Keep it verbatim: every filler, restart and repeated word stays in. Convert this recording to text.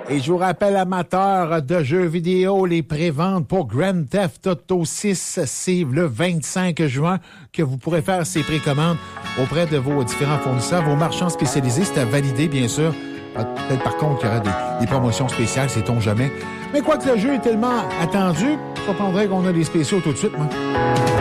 Et je vous rappelle, amateurs de jeux vidéo, les préventes pour Grand Theft Auto six, c'est le vingt-cinq juin que vous pourrez faire ces précommandes auprès de vos différents fournisseurs, vos marchands spécialisés. C'est à valider, bien sûr. Peut-être par contre qu'il y aura des, des promotions spéciales, sait-on jamais. Mais quoi que le jeu est tellement attendu, je comprendrais qu'on a des spéciaux tout de suite, moi.